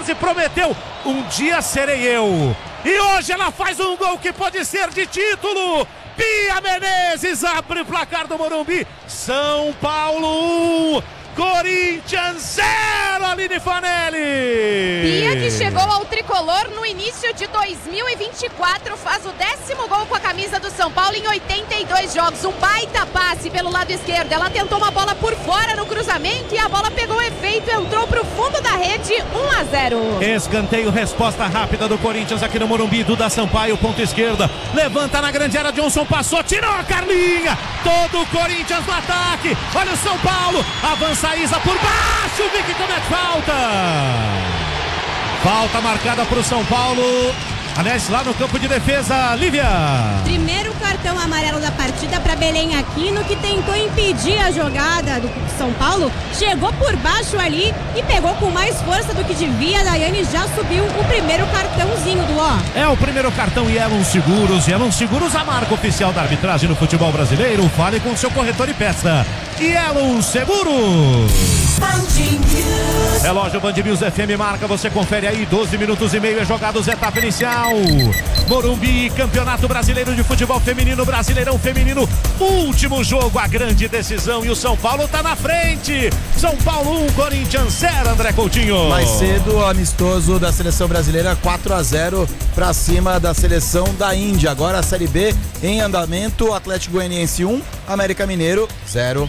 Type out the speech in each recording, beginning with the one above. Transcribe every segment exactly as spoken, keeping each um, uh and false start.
quatorze, prometeu, um dia serei eu. E hoje ela faz um gol que pode ser de título. Bia Menezes abre o placar do Morumbi. São Paulo um, Corinthians zero, Aline Fanelli. Bia, que chegou ao tricolor no início de dois mil e vinte e quatro, faz o décimo gol com a camisa do São Paulo em oitenta e dois jogos. Um baita passe pelo lado esquerdo. Ela tentou uma bola por fora no cruzamento e a bola pegou efeito, entrou pro fundo da rede, um a zero. Escanteio, resposta rápida do Corinthians aqui no Morumbi. Duda Sampaio, ponta esquerda, levanta na grande área, Johnson passou, tirou a Carlinha. Todo o Corinthians no ataque. Olha o São Paulo, avança a Isa por baixo, o Vicky comete falta. Falta marcada para o São Paulo. Aliás, lá no campo de defesa, Lívia. Primeiro cartão amarelo da partida para Belém Aquino, que tentou impedir a jogada do São Paulo. Chegou por baixo ali e pegou com mais força do que devia. A Daiane já subiu o primeiro cartãozinho do ó. É o primeiro cartão Yellow Seguros. Yellow Seguros, a marca oficial da arbitragem no futebol brasileiro. Fale com seu corretor e peça. Yellow Seguros. Relógio Band News F M marca, você confere aí, doze minutos e meio é jogados, etapa inicial. Morumbi, Campeonato Brasileiro de Futebol Feminino, Brasileirão Feminino, último jogo, a grande decisão, e o São Paulo tá na frente. São Paulo um, Corinthians zero, André Coutinho. Mais cedo, amistoso da seleção brasileira, quatro a zero pra cima da seleção da Índia. Agora a Série B em andamento, Atlético Goianiense um, América Mineiro zero.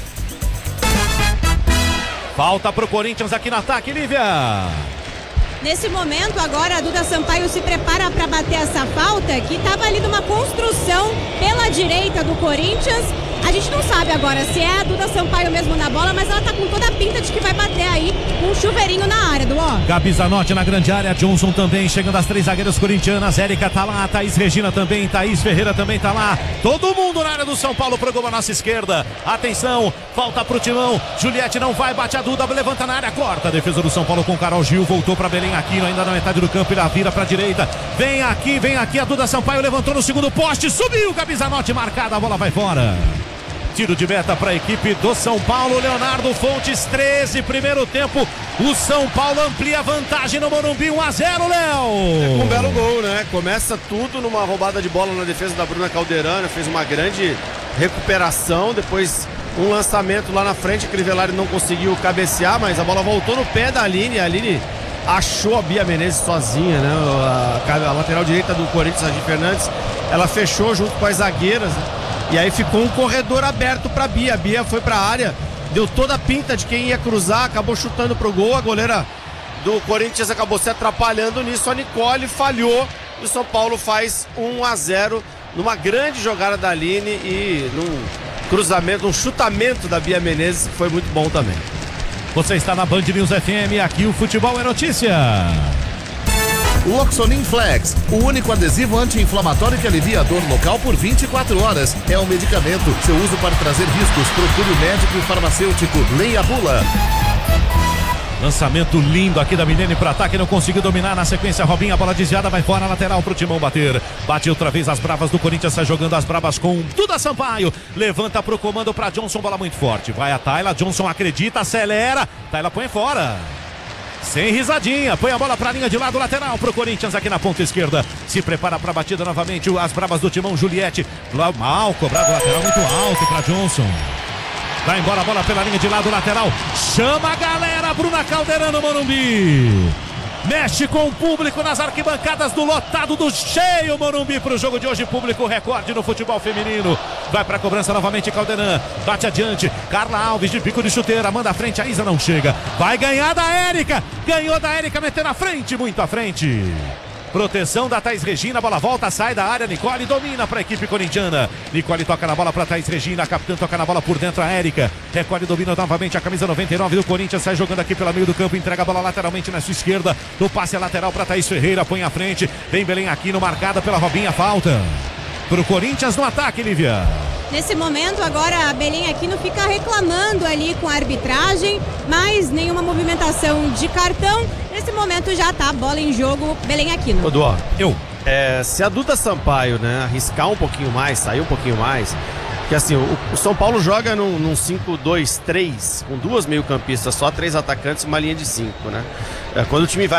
Falta pro Corinthians aqui no ataque, Lívia. Nesse momento, agora a Duda Sampaio se prepara para bater essa falta, que estava ali numa construção pela direita do Corinthians. A gente não sabe agora se é a Duda Sampaio mesmo na bola, mas ela tá com toda a pinta de que vai bater aí um chuveirinho na área do ó. Gabi Zanotti na grande área, Johnson também, chegando as três zagueiras corintianas, Érica tá lá, Thaís Regina também, Thaís Ferreira também tá lá. Todo mundo na área do São Paulo pro gol à nossa esquerda. Atenção, falta pro Timão, Juliette não vai, bate a Duda, levanta na área, corta a defesa do São Paulo com Carol Gil, voltou pra Belém Aquino, ainda na metade do campo, ele vira pra direita. Vem aqui, vem aqui, a Duda Sampaio levantou no segundo poste, subiu, Gabi Zanotti marcada, a bola vai fora. Tiro de meta para a equipe do São Paulo. Leonardo Fontes, treze, primeiro tempo. O São Paulo amplia a vantagem no Morumbi, um a zero, Léo. É um belo gol, né? Começa tudo numa roubada de bola na defesa da Bruna Calderano. Fez uma grande recuperação. Depois um lançamento lá na frente. Crivellari não conseguiu cabecear, mas a bola voltou no pé da Aline. A Aline achou a Bia Menezes sozinha, né? A, a lateral direita do Corinthians, a Gi Fernandes, ela fechou junto com as zagueiras, né? E aí ficou um corredor aberto para Bia. A Bia foi para a área, deu toda a pinta de quem ia cruzar, acabou chutando pro gol. A goleira do Corinthians acabou se atrapalhando nisso. A Nicole falhou e o São Paulo faz um a zero numa grande jogada da Aline e num cruzamento, um chutamento da Bia Menezes, que foi muito bom também. Você está na Band News F M, aqui o futebol é notícia. Loxonin Flex, o único adesivo anti-inflamatório que alivia a dor local por vinte e quatro horas. É um medicamento. Seu uso pode trazer riscos. Procure o médico e farmacêutico. Leia a bula. Lançamento lindo aqui da Milene para ataque, não conseguiu dominar na sequência. Robinha, a bola desviada, vai fora, lateral pro Timão bater. Bate outra vez as bravas do Corinthians, sai jogando as bravas com Duda Sampaio. Levanta pro comando para Johnson, bola muito forte. Vai a Tayla, Johnson acredita, acelera. Tayla põe fora. Sem risadinha, põe a bola pra linha de lado, lateral pro Corinthians aqui na ponta esquerda. Se prepara pra batida novamente, as bravas do Timão, Juliette. Mal cobrado, lateral muito alto pra Johnson. Vai embora a bola pela linha de lado, lateral. Chama a galera, Bruna Calderano, Morumbi. Mexe com o público nas arquibancadas do lotado, do cheio Morumbi pro jogo de hoje. Público recorde no futebol feminino. Vai pra cobrança novamente Calderan. Bate adiante. Carla Alves de bico de chuteira. Manda à frente. A Isa não chega. Vai ganhar da Érica. Ganhou da Érica, metendo à frente, muito à frente. Proteção da Thaís Regina, a bola volta, sai da área, Nicole domina para a equipe corintiana. Nicole toca na bola para Thaís Regina, a capitã toca na bola por dentro, a Érica. Recolhe, domina novamente a camisa noventa e nove do Corinthians, sai jogando aqui pela meio do campo, entrega a bola lateralmente na sua esquerda. No passe lateral para Thaís Ferreira, põe à frente. Vem Belém Aquino, marcada pela Robinha, falta. Pro Corinthians no ataque, Lívia. Nesse momento, agora a Belém Aquino fica reclamando ali com a arbitragem, mas nenhuma movimentação de cartão. Nesse momento já tá a bola em jogo, Belém Aquino. Oduó, eu. É, se a Duda Sampaio, né, arriscar um pouquinho mais, sair um pouquinho mais, que assim, o, o São Paulo joga num, num cinco dois três, com duas meio-campistas, só três atacantes e uma linha de cinco, né? É, quando o time vai